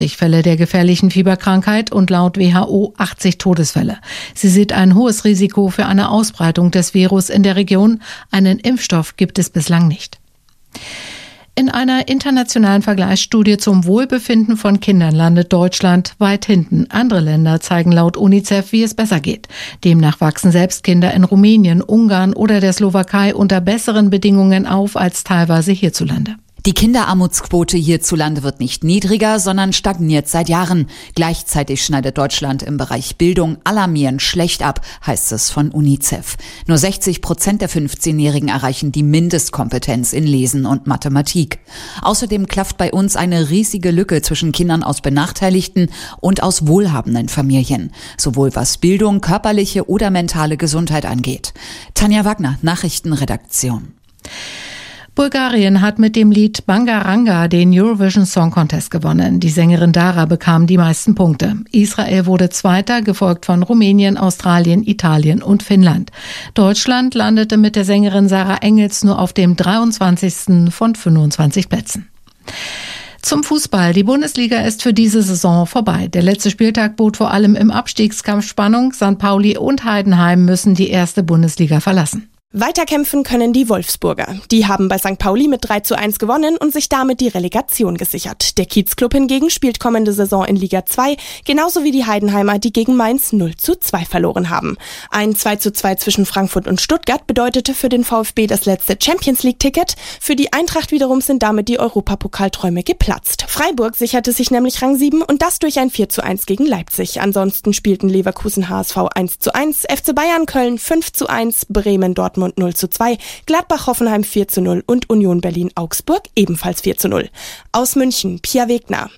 Fälle der gefährlichen Fieberkrankheit und laut WHO 80 Todesfälle. Sie sieht ein hohes Risiko für eine Ausbreitung des Virus in der Region. Einen Impfstoff gibt es bislang nicht. In einer internationalen Vergleichsstudie zum Wohlbefinden von Kindern landet Deutschland weit hinten. Andere Länder zeigen laut UNICEF, wie es besser geht. Demnach wachsen selbst Kinder in Rumänien, Ungarn oder der Slowakei unter besseren Bedingungen auf als teilweise hierzulande. Die Kinderarmutsquote hierzulande wird nicht niedriger, sondern stagniert seit Jahren. Gleichzeitig schneidet Deutschland im Bereich Bildung alarmierend schlecht ab, heißt es von UNICEF. Nur 60% der 15-Jährigen erreichen die Mindestkompetenz in Lesen und Mathematik. Außerdem klafft bei uns eine riesige Lücke zwischen Kindern aus benachteiligten und aus wohlhabenden Familien. Sowohl was Bildung, körperliche oder mentale Gesundheit angeht. Tanja Wagner, Nachrichtenredaktion. Bulgarien hat mit dem Lied Bangaranga den Eurovision Song Contest gewonnen. Die Sängerin Dara bekam die meisten Punkte. Israel wurde Zweiter, gefolgt von Rumänien, Australien, Italien und Finnland. Deutschland landete mit der Sängerin Sarah Engels nur auf dem 23. von 25 Plätzen. Zum Fußball. Die Bundesliga ist für diese Saison vorbei. Der letzte Spieltag bot vor allem im Abstiegskampf Spannung. St. Pauli und Heidenheim müssen die erste Bundesliga verlassen. Weiterkämpfen können die Wolfsburger. Die haben bei St. Pauli mit 3:1 gewonnen und sich damit die Relegation gesichert. Der Kiezclub hingegen spielt kommende Saison in Liga 2, genauso wie die Heidenheimer, die gegen Mainz 0:2 verloren haben. Ein 2:2 zwischen Frankfurt und Stuttgart bedeutete für den VfB das letzte Champions-League-Ticket. Für die Eintracht wiederum sind damit die Europapokalträume geplatzt. Freiburg sicherte sich nämlich Rang 7 und das durch ein 4:1 gegen Leipzig. Ansonsten spielten Leverkusen HSV 1:1, FC Bayern Köln 5:1, Bremen Dortmund 0:2, Gladbach Hoffenheim 4:0 und Union Berlin Augsburg ebenfalls 4:0. Aus München, Pia Wegner.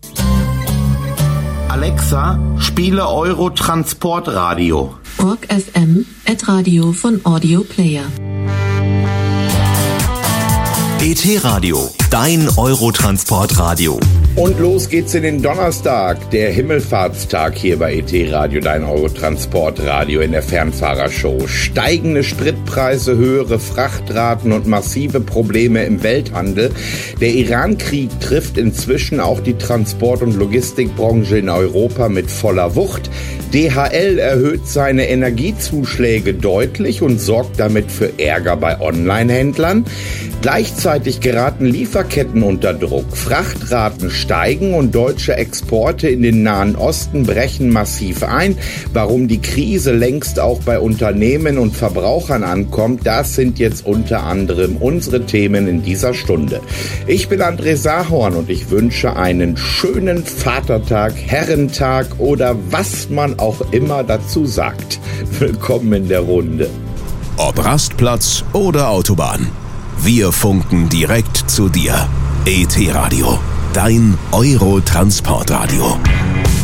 Alexa, spiele Euro-Transport-Radio. Org FM @Radio von Audio Player. ET Radio, dein Eurotransport-Radio. Und los geht's in den Donnerstag, der Himmelfahrtstag hier bei ET Radio, dein Eurotransport-Radio in der Fernfahrershow. Steigende Spritpreise, höhere Frachtraten und massive Probleme im Welthandel. Der Iran-Krieg trifft inzwischen auch die Transport- und Logistikbranche in Europa mit voller Wucht. DHL erhöht seine Energiezuschläge deutlich und sorgt damit für Ärger bei Online-Händlern. Gleichzeitig geraten Lieferketten unter Druck. Frachtraten steigen und deutsche Exporte in den Nahen Osten brechen massiv ein. Warum die Krise längst auch bei Unternehmen und Verbrauchern ankommt, das sind jetzt unter anderem unsere Themen in dieser Stunde. Ich bin André Sahorn und ich wünsche einen schönen Vatertag, Herrentag oder was man auch immer dazu sagt. Willkommen in der Runde. Ob Rastplatz oder Autobahn. Wir funken direkt zu dir. ET Radio, dein Eurotransportradio.